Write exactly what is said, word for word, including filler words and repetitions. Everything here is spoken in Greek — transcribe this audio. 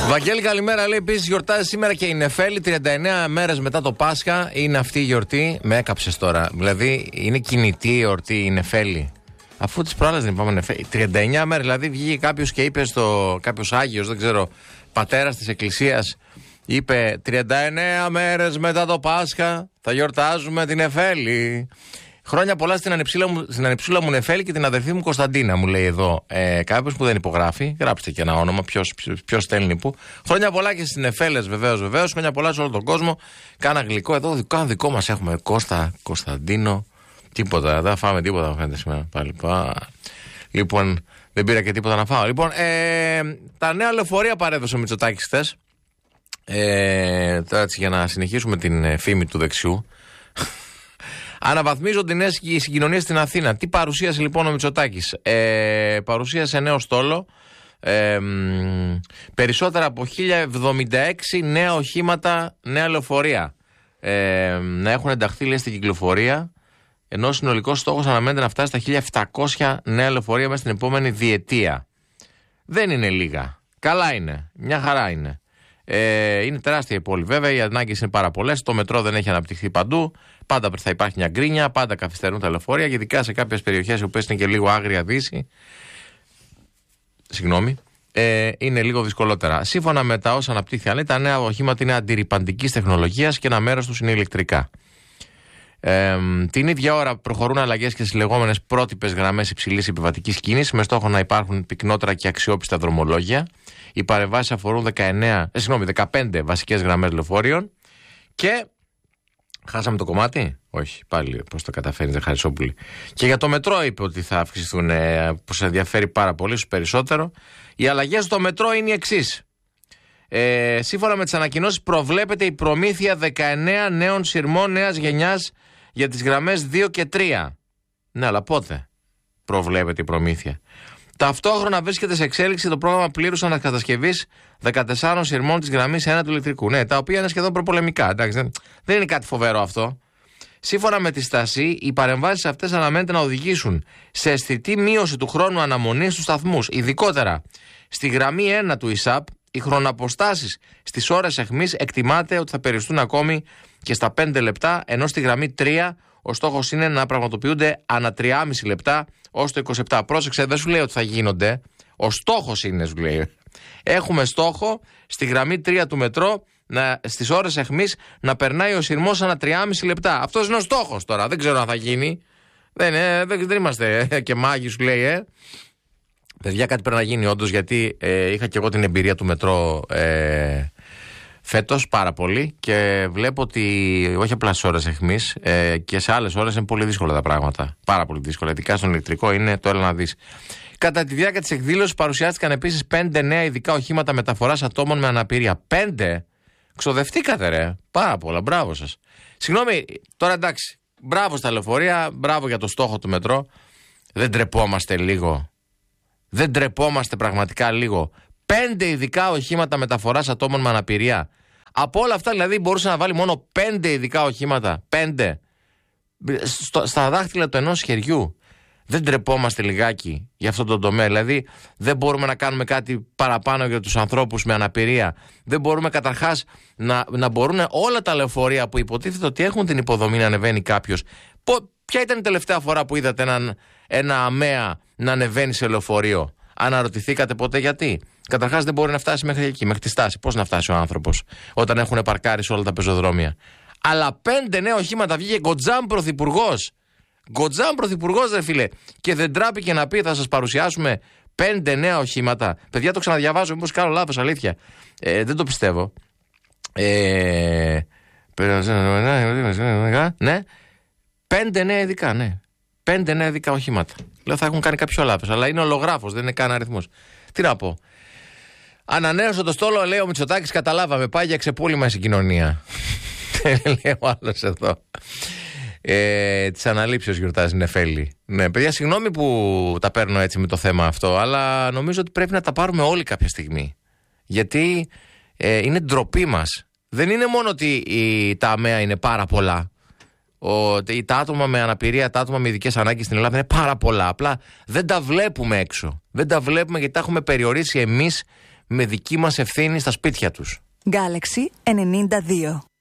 Βαγγέλη, καλημέρα. Λέει επίσης γιορτάζει σήμερα και η Νεφέλη. τριάντα εννέα μέρες μετά το Πάσχα είναι αυτή η γιορτή. Με έκαψες τώρα. Δηλαδή είναι κινητή η γιορτή η Νεφέλη. Αφού τις προάλλες δεν είπαμε Νεφέλη. τριάντα εννέα μέρες, δηλαδή βγήκε κάποιος και είπε στο. Κάποιος Άγιος, δεν ξέρω, πατέρας της Εκκλησίας, είπε τριάντα εννέα μέρες μετά το Πάσχα θα γιορτάζουμε την Νεφέλη. Χρόνια πολλά στην ανεψούλα μου, στην ανεψούλα μου Νεφέλη και την αδερφή μου Κωνσταντίνα, μου λέει εδώ ε, κάποιος που δεν υπογράφει. Γράψτε και ένα όνομα, ποιος, ποιος στέλνει που. Χρόνια πολλά και στις Νεφέλες, βεβαίως, βεβαίως. Χρόνια πολλά σε όλο τον κόσμο. Κάνα γλυκό. Εδώ δικό, δικό μας έχουμε Κώστα, Κωνσταντίνο. Τίποτα, δεν φάμε τίποτα φαίνεται σήμερα. Πάλι πά. Λοιπόν, δεν πήρα και τίποτα να φάω. Λοιπόν, ε, τα νέα λεωφορεία παρέδωσε ο Μητσοτάκης χθες. Ε, τώρα έτσι για να συνεχίσουμε την φήμη του δεξιού. Αναβαθμίζονται οι νέες συγκοινωνίες στην Αθήνα. Τι παρουσίασε λοιπόν ο Μητσοτάκης? Ε, παρουσίασε νέο στόλο. Ε, περισσότερα από χίλια εβδομήντα έξι νέα οχήματα, νέα λεωφορεία ε, να έχουν ενταχθεί, λέει, στην κυκλοφορία. Ενώ ο συνολικός στόχος αναμένεται να φτάσει στα χίλια επτακόσια νέα λεωφορεία μέσα στην επόμενη διετία. Δεν είναι λίγα. Καλά είναι. Μια χαρά είναι. Ε, είναι τεράστια η πόλη, βέβαια. Οι ανάγκες είναι πάρα πολλές. Το μετρό δεν έχει αναπτυχθεί παντού. Πάντα θα υπάρχει μια γκρίνια. Πάντα καθυστερούν τα λεωφορεία. Ειδικά σε κάποιες περιοχές που είναι και λίγο άγρια δύση. Συγγνώμη. Ε, είναι λίγο δυσκολότερα. Σύμφωνα με τα όσα αναπτύχθηκαν, λέει, τα νέα οχήματα είναι αντιρρυπαντικής τεχνολογίας και ένα μέρος τους είναι ηλεκτρικά. Ε, την ίδια ώρα προχωρούν αλλαγές και στις λεγόμενες πρότυπες γραμμές υψηλής επιβατικής κίνησης, με στόχο να υπάρχουν πυκνότερα και αξιόπιστα δρομολόγια. Οι παρεμβάσεις αφορούν δεκαεννέα, ε, συγγνώμη, δεκαπέντε βασικές γραμμές λεωφορείων. Και χάσαμε το κομμάτι. Όχι, πάλι πώς το καταφέρνει, Χαρισόπουλη. Και για το μετρό είπε ότι θα αυξηθούν, ε, που σε ενδιαφέρει πάρα πολύ, ίσως περισσότερο. Οι αλλαγές στο μετρό είναι οι εξής. Ε, σύμφωνα με τις ανακοινώσεις, προβλέπεται η προμήθεια δεκαεννέα νέων σειρμών νέας γενιάς για τις γραμμές δύο και τρία. Ναι, αλλά πότε προβλέπεται η προμήθεια? Ταυτόχρονα βρίσκεται σε εξέλιξη το πρόγραμμα πλήρους ανακατασκευής δεκατεσσάρων σειρμών της γραμμής ένα του ηλεκτρικού. Ναι, τα οποία είναι σχεδόν προπολεμικά. Εντάξει, δεν, δεν είναι κάτι φοβερό αυτό. Σύμφωνα με τη στάση, οι παρεμβάσεις αυτές αναμένεται να οδηγήσουν σε αισθητή μείωση του χρόνου αναμονής στους σταθμούς. Ειδικότερα στη γραμμή ένα του ΙΣΑΠ, οι χρονοαποστάσεις στις ώρες αιχμής εκτιμάται ότι θα περιοριστούν ακόμη και στα πέντε λεπτά, ενώ στη γραμμή τρία ο στόχος είναι να πραγματοποιούνται ανά τριάμιση λεπτά ως το είκοσι επτά. Πρόσεξε, δεν σου λέει ότι θα γίνονται. Ο στόχος είναι, σου λέει. Έχουμε στόχο στη γραμμή τρία του μετρό να, στις ώρες αιχμής να περνάει ο σειρμός ανά τριάμιση λεπτά. Αυτός είναι ο στόχος τώρα. Δεν ξέρω αν θα γίνει. Δεν, ε, δεν, δεν είμαστε ε, και μάγοι, σου λέει, ε. Παιδιά, κάτι πρέπει να γίνει όντως, γιατί ε, είχα και εγώ την εμπειρία του μετρό ε, φέτος πάρα πολύ και βλέπω ότι όχι απλά στις ώρες αιχμής ε, και σε άλλες ώρες είναι πολύ δύσκολα τα πράγματα. Πάρα πολύ δύσκολα. Ειδικά στον ηλεκτρικό είναι το έλα να δεις. Κατά τη διάρκεια της εκδήλωσης παρουσιάστηκαν επίσης πέντε νέα ειδικά οχήματα μεταφοράς ατόμων με αναπηρία. Πέντε! Ξοδευτήκατε, ρε. Πάρα πολλά. Μπράβο σας. Συγγνώμη, τώρα εντάξει. Μπράβο στα λεωφορεία, μπράβο για το στόχο του μετρό. Δεν τρεπόμαστε λίγο? Δεν τρεπόμαστε πραγματικά λίγο? Πέντε ειδικά οχήματα μεταφοράς ατόμων με αναπηρία. Από όλα αυτά, δηλαδή, μπορούσε να βάλει μόνο πέντε ειδικά οχήματα. Πέντε. Στο, στα δάχτυλα του ενός χεριού. Δεν τρεπόμαστε λιγάκι για αυτόν τον τομέα? Δηλαδή, δεν μπορούμε να κάνουμε κάτι παραπάνω για τους ανθρώπους με αναπηρία? Δεν μπορούμε καταρχάς να, να μπορούν όλα τα λεωφορεία που υποτίθεται ότι έχουν την υποδομή να ανεβαίνει κάποιος? Ποια ήταν η τελευταία φορά που είδατε έναν, ένα αμαία να ανεβαίνει σε λεωφορείο? Αναρωτηθήκατε ποτέ γιατί? Καταρχάς δεν μπορεί να φτάσει μέχρι εκεί, μέχρι τη στάση. Πώς να φτάσει ο άνθρωπος όταν έχουν παρκάρει σε όλα τα πεζοδρόμια? Αλλά πέντε νέα οχήματα βγήκε Γκοτζάμ πρωθυπουργός. Γκοτζάμ πρωθυπουργός, ρε φίλε. Και δεν τράπηκε να πει θα σας παρουσιάσουμε πέντε νέα οχήματα. Παιδιά, το ξαναδιαβάζω, μήπως κάνω λάθος, αλήθεια. Ε, δεν το πιστεύω. Ε, ναι. Πέντε νέα ειδικά, ναι. Πέντε νέα ειδικά οχήματα. Λέω θα έχουν κάνει κάποιο λάθος, αλλά είναι ολογράφος, δεν είναι καν αριθμός. Τι να πω. Ανανέωσε το στόλο, λέει ο Μητσοτάκης, καταλάβαμε, πάει για ξεπούλημα η συγκοινωνία. Λέει ο άλλος εδώ. Ε, Τη αναλήψεως γιορτάζει Νεφέλη. Ναι, παιδιά, συγγνώμη που τα παίρνω έτσι με το θέμα αυτό, αλλά νομίζω ότι πρέπει να τα πάρουμε όλοι κάποια στιγμή. Γιατί ε, είναι ντροπή μας. Δεν είναι μόνο ότι η, τα ΑΜΕΑ είναι πάρα πολλά. Ο, τα άτομα με αναπηρία, τα άτομα με ειδικές ανάγκες στην Ελλάδα είναι πάρα πολλά. Απλά δεν τα βλέπουμε έξω. Δεν τα βλέπουμε γιατί τα έχουμε περιορίσει εμείς με δική μας ευθύνη στα σπίτια τους. Galaxy ενενήντα δύο.